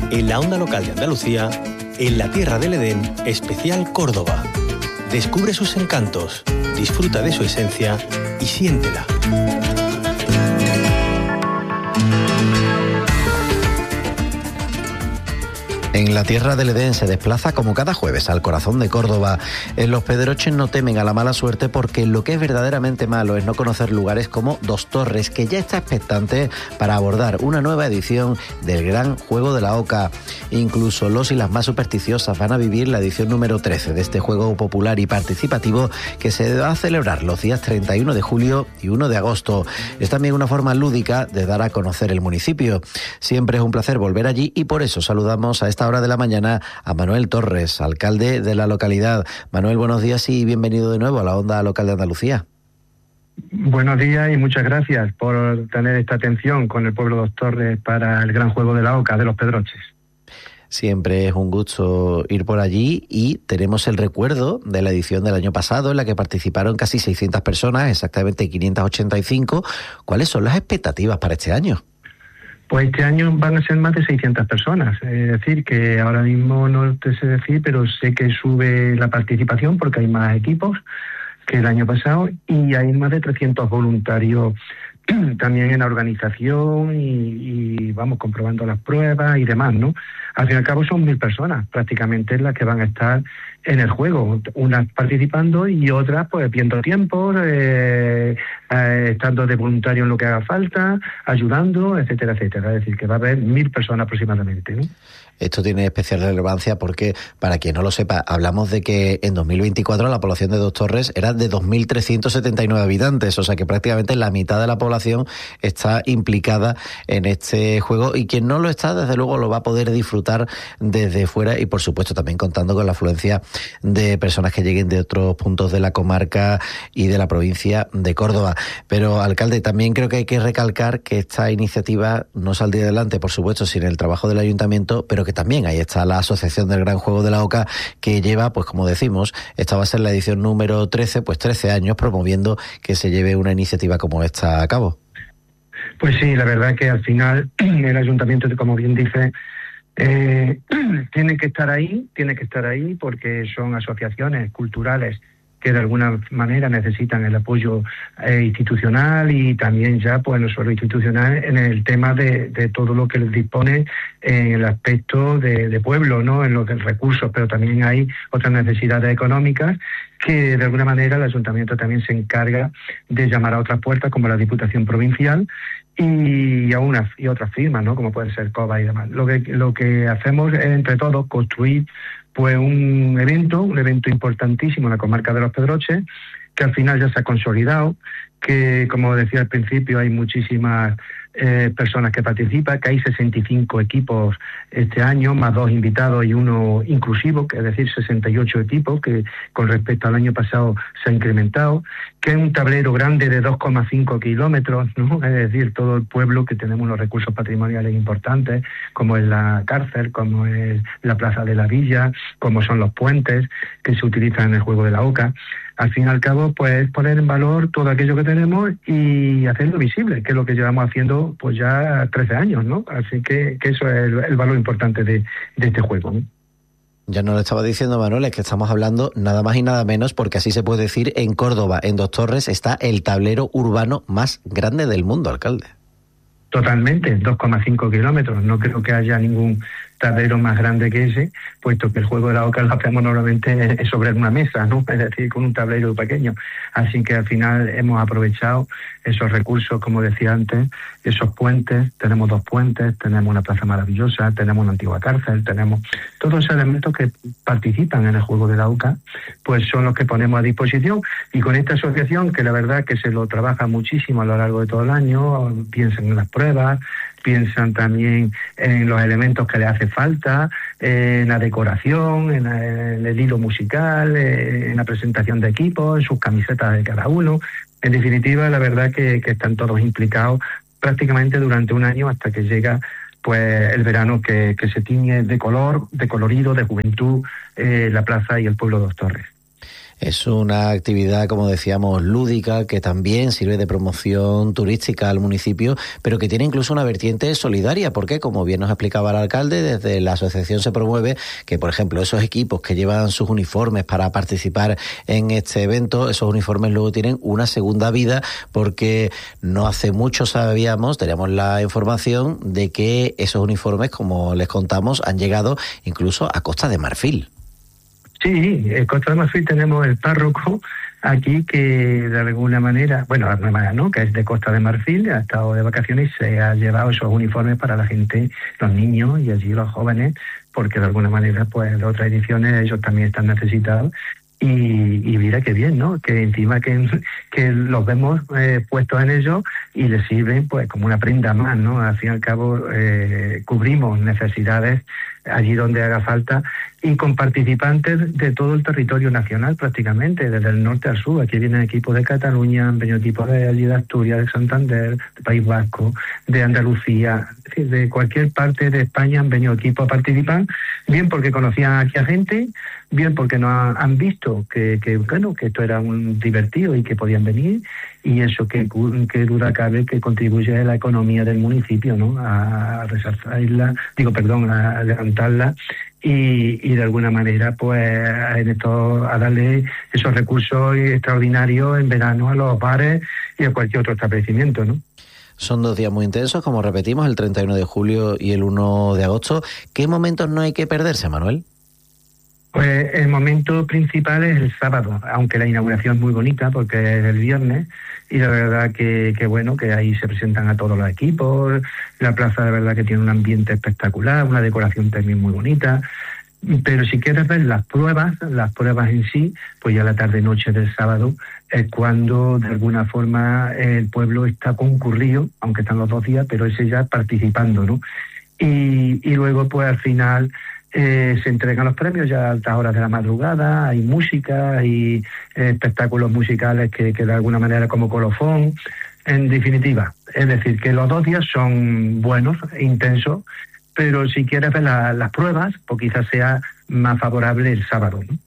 En la onda local de Andalucía, en la Tierra del Edén, especial Córdoba. Descubre sus encantos, disfruta de su esencia y siéntela. En la Tierra del Edén se desplaza como cada jueves al corazón de Córdoba. En Los Pedroches no temen a la mala suerte porque lo que es verdaderamente malo es no conocer lugares como Dos Torres, que ya está expectante para abordar una nueva edición del Gran Juego de la Oca. Incluso los y las más supersticiosas van a vivir la edición número 13 de este juego popular y participativo que se va a celebrar los días 31 de julio y 1 de agosto. Es también una forma lúdica de dar a conocer el municipio. Siempre es un placer volver allí y por eso saludamos a esta hora de la mañana a Manuel Torres, alcalde de la localidad. Manuel, buenos días y bienvenido de nuevo a la onda local de Andalucía. Buenos días y muchas gracias por tener esta atención con el pueblo de Dos Torres para el Gran Juego de la Oca de Los Pedroches. Siempre es un gusto ir por allí y tenemos el recuerdo de la edición del año pasado en la que participaron casi 600 personas, exactamente 585. ¿Cuáles son las expectativas para este año? Pues este año van a ser más de 600 personas, es decir, que ahora mismo no te sé decir, pero sé que sube la participación porque hay más equipos que el año pasado y hay más de 300 voluntarios también en la organización y vamos comprobando las pruebas y demás, ¿no? Al fin y al cabo son 1000 personas prácticamente las que van a estar en el juego, unas participando y otras pues viendo tiempos, estando de voluntario en lo que haga falta, ayudando, etcétera, etcétera. Es decir, que va a haber 1000 personas aproximadamente, ¿no? Esto tiene especial relevancia porque, para quien no lo sepa, hablamos de que en 2024 la población de Dos Torres era de 2.379 habitantes, o sea que prácticamente la mitad de la población está implicada en este juego y quien no lo está, desde luego, lo va a poder disfrutar desde fuera y, por supuesto, también contando con la afluencia de personas que lleguen de otros puntos de la comarca y de la provincia de Córdoba. Pero, alcalde, también creo que hay que recalcar que esta iniciativa no saldría adelante, por supuesto, sin el trabajo del ayuntamiento, pero que también ahí está la Asociación del Gran Juego de la Oca, que lleva, pues como decimos, esta va a ser la edición número 13, pues 13 años promoviendo que se lleve una iniciativa como esta a cabo. Pues sí, la verdad que al final el ayuntamiento, como bien dice, tiene que estar ahí porque son asociaciones culturales que de alguna manera necesitan el apoyo institucional y también ya pues no solo institucional en el tema de todo lo que les dispone en el aspecto de pueblo, ¿no? En los recursos, pero también hay otras necesidades económicas que de alguna manera el ayuntamiento también se encarga de llamar a otras puertas como la Diputación Provincial y a unas y otras firmas, ¿no? Como puede ser COBA y demás. Lo que hacemos es entre todos construir pues un evento importantísimo en la comarca de Los Pedroches, que al final ya se ha consolidado, que como decía al principio hay muchísimas personas que participan, que hay 65 equipos este año, más 2 invitados y 1 inclusivo, que es decir, 68 equipos, que con respecto al año pasado se ha incrementado, que es un tablero grande de 2,5 kilómetros, ¿no? Es decir, todo el pueblo, que tenemos unos recursos patrimoniales importantes, como es la cárcel, como es la Plaza de la Villa, como son los puentes que se utilizan en el Juego de la Oca. Al fin y al cabo, pues poner en valor todo aquello que tenemos y hacerlo visible, que es lo que llevamos haciendo pues ya 13 años, ¿no? Así que eso es el valor importante de este juego, ¿no? Ya nos lo estaba diciendo Manuel, es que estamos hablando nada más y nada menos, porque así se puede decir, en Córdoba, en Dos Torres, está el tablero urbano más grande del mundo, alcalde. Totalmente, 2,5 kilómetros. No creo que haya ningún tablero más grande que ese, puesto que el Juego de la Oca lo hacemos normalmente sobre una mesa, ¿no? Es decir, con un tablero pequeño. Así que al final hemos aprovechado esos recursos, como decía antes, esos puentes. Tenemos 2 puentes, tenemos una plaza maravillosa, tenemos una antigua cárcel, tenemos todos esos elementos que participan en el Juego de la Oca, pues son los que ponemos a disposición. Y con esta asociación, que la verdad que se lo trabaja muchísimo a lo largo de todo el año, piensan en las pruebas, piensan también en los elementos que le hace falta, en la decoración, en el hilo musical, en la presentación de equipos, en sus camisetas de cada uno. En definitiva, la verdad que están todos implicados prácticamente durante un año hasta que llega pues el verano que se tiñe de color, de colorido, de juventud, la plaza y el pueblo de Dos Torres. Es una actividad, como decíamos, lúdica, que también sirve de promoción turística al municipio, pero que tiene incluso una vertiente solidaria, porque, como bien nos explicaba el alcalde, desde la asociación se promueve que, por ejemplo, esos equipos que llevan sus uniformes para participar en este evento, esos uniformes luego tienen una segunda vida, porque no hace mucho teníamos la información de que esos uniformes, como les contamos, han llegado incluso a Costa de Marfil. Sí, en Costa de Marfil tenemos el párroco aquí que de alguna manera, ¿no?, que es de Costa de Marfil, ha estado de vacaciones y se ha llevado esos uniformes para la gente, los niños y allí los jóvenes, porque de alguna manera, pues de otras ediciones ellos también están necesitados. Y mira qué bien, ¿no? Que encima que los vemos puestos en ellos y les sirven pues como una prenda más, ¿no? Al fin y al cabo cubrimos necesidades allí donde haga falta y con participantes de todo el territorio nacional prácticamente, desde el norte al sur. Aquí vienen equipos de Cataluña, han venido equipos de allí de Asturias, de Santander, de País Vasco, de Andalucía, es decir, de cualquier parte de España han venido equipos a participar, bien porque conocían aquí a gente, bien porque no han visto que esto era un divertido y que podían venir, y eso que duda cabe que contribuye a la economía del municipio, ¿no? A resaltarla, a levantarla y de alguna manera pues a darle esos recursos extraordinarios en verano a los bares y a cualquier otro establecimiento, ¿no? Son 2 días muy intensos, como repetimos, el 31 de julio y el 1 de agosto. ¿Qué momentos no hay que perderse, Manuel? Pues el momento principal es el sábado, aunque la inauguración es muy bonita porque es el viernes y la verdad que ahí se presentan a todos los equipos, la plaza de verdad que tiene un ambiente espectacular, una decoración también muy bonita, pero si quieres ver las pruebas en sí, pues ya la tarde-noche del sábado es cuando de alguna forma el pueblo está concurrido, aunque están los 2 días, pero ese ya participando, ¿no? Y luego pues al final se entregan los premios ya a altas horas de la madrugada, hay música, hay espectáculos musicales que de alguna manera como colofón, en definitiva. Es decir, que los 2 días son buenos, intensos, pero si quieres ver las pruebas, pues quizás sea más favorable el sábado, ¿no?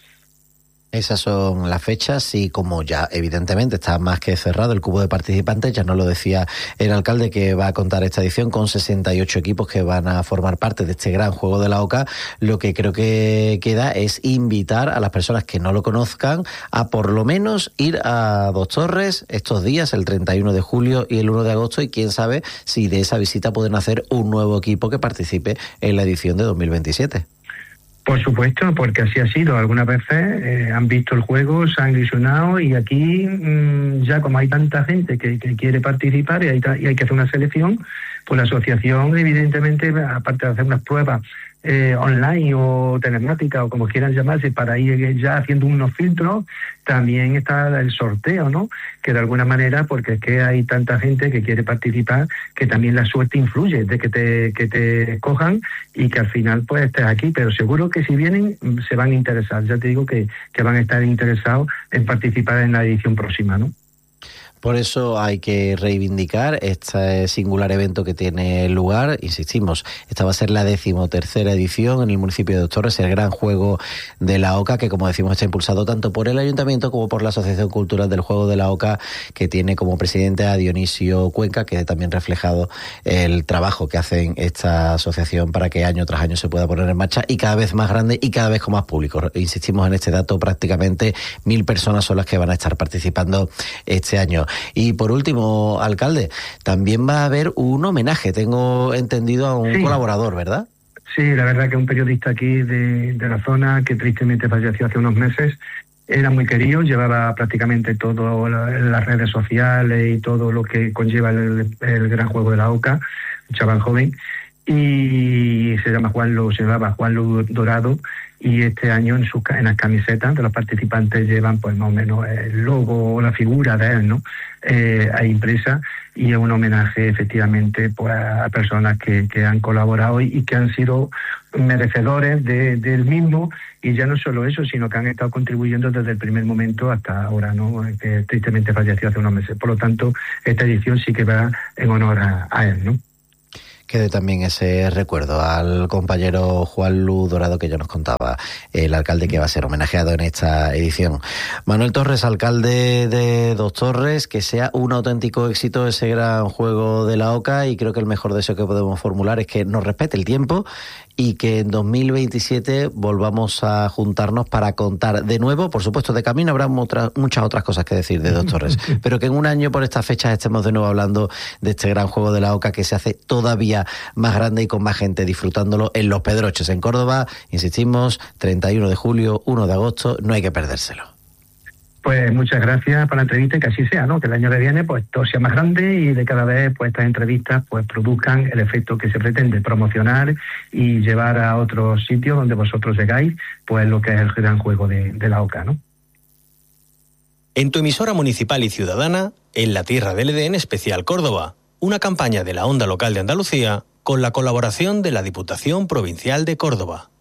Esas son las fechas y como ya evidentemente está más que cerrado el cupo de participantes, ya nos lo decía el alcalde que va a contar esta edición con 68 equipos que van a formar parte de este gran juego de la OCA, lo que creo que queda es invitar a las personas que no lo conozcan a por lo menos ir a Dos Torres estos días, el 31 de julio y el 1 de agosto, y quién sabe si de esa visita pueden hacer un nuevo equipo que participe en la edición de 2027. Por supuesto, porque así ha sido. Algunas veces han visto el juego, se han ilusionado y aquí ya como hay tanta gente que quiere participar y hay que hacer una selección, pues la asociación evidentemente, aparte de hacer unas pruebas online o telemática o como quieran llamarse, para ir ya haciendo unos filtros, también está el sorteo, ¿no? Que de alguna manera, porque es que hay tanta gente que quiere participar, que también la suerte influye de que te escojan y que al final pues estés aquí, pero seguro que si vienen se van a interesar, ya te digo que van a estar interesados en participar en la edición próxima, ¿no? Por eso hay que reivindicar este singular evento que tiene lugar. Insistimos, esta va a ser la 13ª edición en el municipio de Dos Torres, el gran juego de la OCA, que como decimos está impulsado tanto por el Ayuntamiento como por la Asociación Cultural del Juego de la OCA, que tiene como presidente a Dionisio Cuenca, que también reflejado el trabajo que hacen esta asociación para que año tras año se pueda poner en marcha y cada vez más grande y cada vez con más público. Insistimos en este dato, prácticamente 1.000 personas son las que van a estar participando este año. Y por último, alcalde, también va a haber un homenaje, tengo entendido, a un colaborador, ¿verdad? Sí, la verdad que un periodista aquí de la zona que tristemente falleció hace unos meses, era muy querido, llevaba prácticamente todo las redes sociales y todo lo que conlleva el gran juego de la OCA, un chaval joven, y se llamaba Juan Lu Dorado, y este año en las camisetas de los participantes llevan pues más o menos el logo o la figura de él, ¿no? Hay impresa, y es un homenaje efectivamente pues a personas que han colaborado y que han sido merecedores del mismo, y ya no solo eso, sino que han estado contribuyendo desde el primer momento hasta ahora, ¿no? Que tristemente falleció hace unos meses. Por lo tanto, esta edición sí que va en honor a él, ¿no? Quede también ese recuerdo al compañero Juan Lu Dorado, que ya nos contaba el alcalde que va a ser homenajeado en esta edición. Manuel Torres, alcalde de Dos Torres, que sea un auténtico éxito ese gran juego de la OCA, y creo que el mejor deseo que podemos formular es que nos respete el tiempo y que en 2027 volvamos a juntarnos para contar de nuevo. Por supuesto, de camino habrá muchas otras cosas que decir de Dos Torres, pero que en un año por estas fechas estemos de nuevo hablando de este gran juego de la OCA, que se hace todavía más grande y con más gente disfrutándolo en Los Pedroches, en Córdoba. Insistimos, 31 de julio, 1 de agosto, no hay que perdérselo. Pues muchas gracias por la entrevista y que así sea, ¿no? Que el año que viene pues todo sea más grande y de cada vez pues estas entrevistas pues produzcan el efecto que se pretende, promocionar y llevar a otros sitios donde vosotros llegáis pues lo que es el gran juego de la OCA, ¿no? En tu emisora municipal y ciudadana, en la Tierra del Edén Especial Córdoba, una campaña de la Onda Local de Andalucía con la colaboración de la Diputación Provincial de Córdoba.